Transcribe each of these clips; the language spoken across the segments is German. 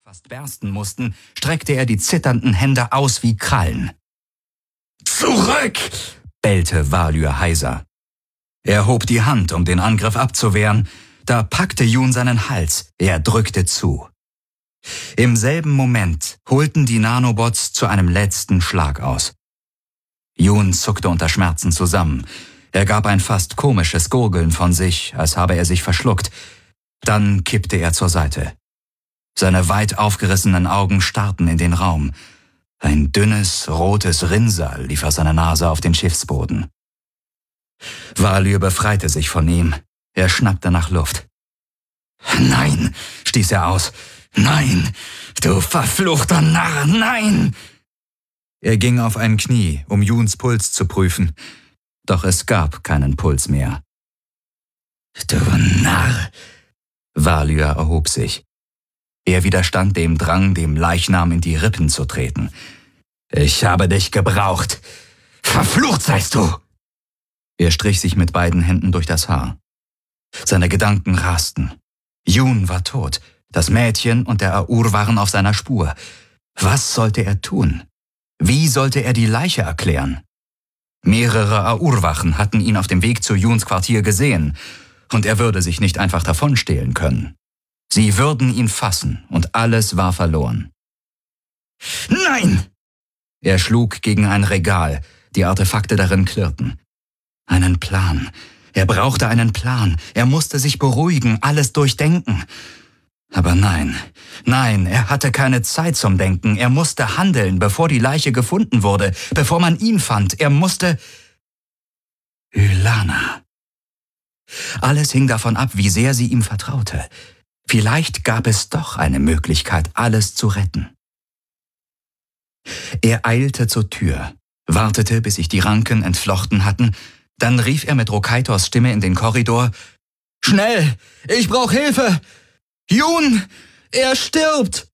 fast bersten mussten, streckte er die zitternden Hände aus wie Krallen. »Zurück!« bellte Valyr heiser. Er hob die Hand, um den Angriff abzuwehren. Da packte Jun seinen Hals. Er drückte zu. Im selben Moment holten die Nanobots zu einem letzten Schlag aus. Jun zuckte unter Schmerzen zusammen. Er gab ein fast komisches Gurgeln von sich, als habe er sich verschluckt. Dann kippte er zur Seite. Seine weit aufgerissenen Augen starrten in den Raum. Ein dünnes, rotes Rinnsal lief aus seiner Nase auf den Schiffsboden. Valyr befreite sich von ihm. Er schnappte nach Luft. »Nein«, stieß er aus. »Nein, du verfluchter Narr, nein!« Er ging auf ein Knie, um Juns Puls zu prüfen. Doch es gab keinen Puls mehr. »Du Narr!« Valyr erhob sich. Er widerstand dem Drang, dem Leichnam in die Rippen zu treten. »Ich habe dich gebraucht. Verflucht seist du!« Er strich sich mit beiden Händen durch das Haar. Seine Gedanken rasten. Jun war tot. Das Mädchen und der Aur waren auf seiner Spur. Was sollte er tun? Wie sollte er die Leiche erklären? Mehrere Aur-Wachen hatten ihn auf dem Weg zu Juns Quartier gesehen, und er würde sich nicht einfach davonstehlen können. Sie würden ihn fassen, und alles war verloren. »Nein!« Er schlug gegen ein Regal. Die Artefakte darin klirrten. Einen Plan. Er brauchte einen Plan. Er musste sich beruhigen, alles durchdenken. Aber nein, er hatte keine Zeit zum Denken. Er musste handeln, bevor die Leiche gefunden wurde, bevor man ihn fand. Er musste... Ylana. Alles hing davon ab, wie sehr sie ihm vertraute. Vielleicht gab es doch eine Möglichkeit, alles zu retten. Er eilte zur Tür, wartete, bis sich die Ranken entflochten hatten. Dann rief er mit Rokaitors Stimme in den Korridor: »Schnell! Ich brauche Hilfe! Jun! Er stirbt!«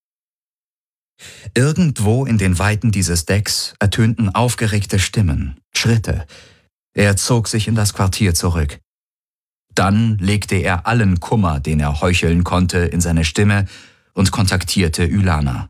Irgendwo in den Weiten dieses Decks ertönten aufgeregte Stimmen, Schritte. Er zog sich in das Quartier zurück. Dann legte er allen Kummer, den er heucheln konnte, in seine Stimme und kontaktierte Ylana.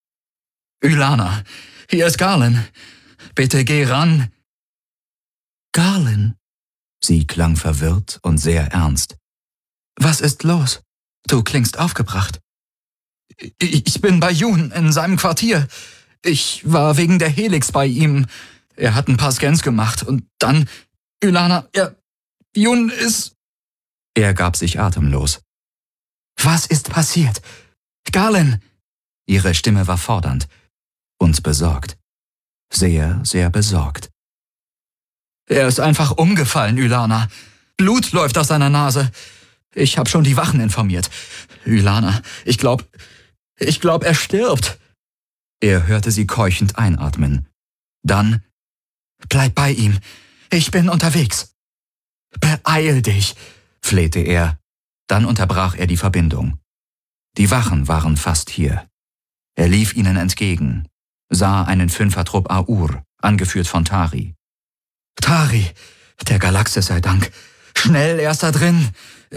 »Ylana, hier ist Garlen. Bitte geh ran.« »Garlen?« Sie klang verwirrt und sehr ernst. »Was ist los? Du klingst aufgebracht.« »Ich bin bei Jun in seinem Quartier. Ich war wegen der Helix bei ihm. Er hat ein paar Scans gemacht und dann... Ylana, Jun ist...« Er gab sich atemlos. »Was ist passiert? Garlen!« Ihre Stimme war fordernd und besorgt. Sehr, sehr besorgt. »Er ist einfach umgefallen, Ylana. Blut läuft aus seiner Nase. Ich habe schon die Wachen informiert. Ylana, ich glaube, er stirbt.« Er hörte sie keuchend einatmen. Dann: »Bleib bei ihm. Ich bin unterwegs.« »Beeil dich«, flehte er. Dann unterbrach er die Verbindung. Die Wachen waren fast hier. Er lief ihnen entgegen, sah einen Fünfertrupp Aur, angeführt von Tari. »Tari, der Galaxis sei Dank. Schnell, er ist da drin.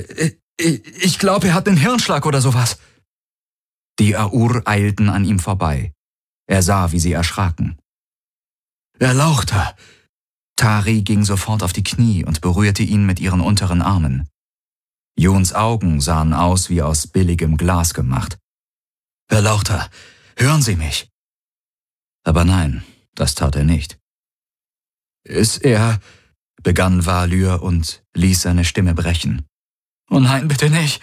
Ich glaube, er hat einen Hirnschlag oder sowas.« Die Aur eilten an ihm vorbei. Er sah, wie sie erschraken. »Erlauchter!« Tari ging sofort auf die Knie und berührte ihn mit ihren unteren Armen. Juns Augen sahen aus wie aus billigem Glas gemacht. »Erlauchter, hören Sie mich!« Aber nein, das tat er nicht. »Ist er...« begann Valyr und ließ seine Stimme brechen. »Oh nein, bitte nicht!«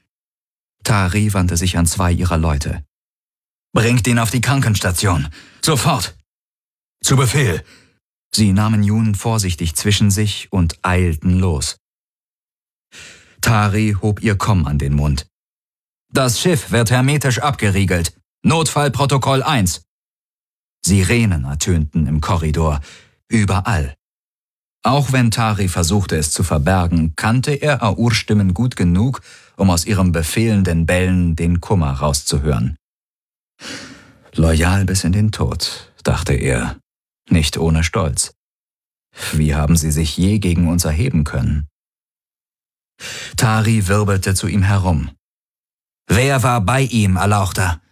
Tari wandte sich an zwei ihrer Leute. »Bringt ihn auf die Krankenstation! Sofort!« »Zu Befehl!« Sie nahmen Jun vorsichtig zwischen sich und eilten los. Tari hob ihr Komm an den Mund. »Das Schiff wird hermetisch abgeriegelt. Notfallprotokoll 1. Sirenen ertönten im Korridor, überall. Auch wenn Tari versuchte, es zu verbergen, kannte er Aur-Stimmen gut genug, um aus ihrem befehlenden Bellen den Kummer rauszuhören. Loyal bis in den Tod, dachte er, nicht ohne Stolz. Wie haben sie sich je gegen uns erheben können? Tari wirbelte zu ihm herum. »Wer war bei ihm, Erlauchter?«